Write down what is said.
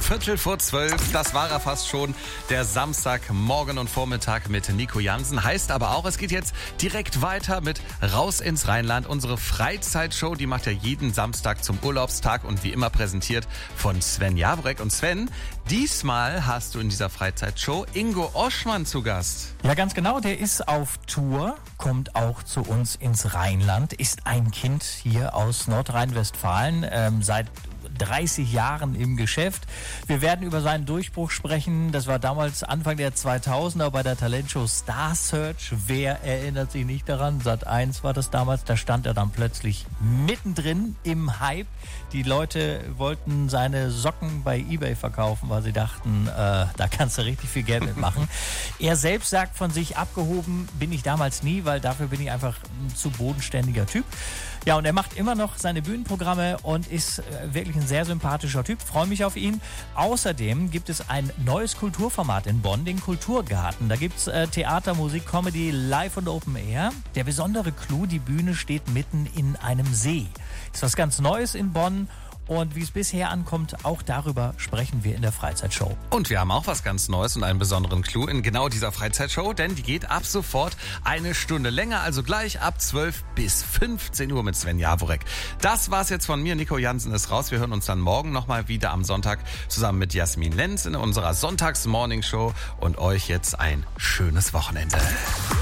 11:15. Das war er fast schon. Der Samstagmorgen und Vormittag mit Nico Jansen. Heißt aber auch, es geht jetzt direkt weiter mit Raus ins Rheinland. Unsere Freizeitshow, die macht ja jeden Samstag zum Urlaubstag und wie immer präsentiert von Sven Jaworek. Und Sven, diesmal hast du in dieser Freizeitshow Ingo Oschmann zu Gast. Ja, ganz genau. Der ist auf Tour, kommt auch zu uns ins Rheinland, ist ein Kind hier aus Nordrhein-Westfalen, seit 30 Jahren im Geschäft. Wir werden über seinen Durchbruch sprechen. Das war damals Anfang der 2000er bei der Talentshow Star Search. Wer erinnert sich nicht daran? Sat.1 war das damals. Da stand er dann plötzlich mittendrin im Hype. Die Leute wollten seine Socken bei eBay verkaufen, weil sie dachten, da kannst du richtig viel Geld mitmachen. Er selbst sagt von sich, abgehoben bin ich damals nie, weil dafür bin ich einfach ein zu bodenständiger Typ. Ja, und er macht immer noch seine Bühnenprogramme und ist wirklich ein sehr sympathischer Typ. Freue mich auf ihn. Außerdem gibt es ein neues Kulturformat in Bonn, den Kulturgarten. Da gibt es Theater, Musik, Comedy, Live und Open Air. Der besondere Clou, die Bühne steht mitten in einem See. Ist was ganz Neues in Bonn. Und wie es bisher ankommt, auch darüber sprechen wir in der Freizeitshow. Und wir haben auch was ganz Neues und einen besonderen Clou in genau dieser Freizeitshow, denn die geht ab sofort eine Stunde länger, also gleich ab 12 bis 15 Uhr mit Sven Jaworek. Das war's jetzt von mir. Nico Jansen ist raus. Wir hören uns dann morgen nochmal wieder am Sonntag zusammen mit Jasmin Lenz in unserer Sonntags-Morning-Show und euch jetzt ein schönes Wochenende.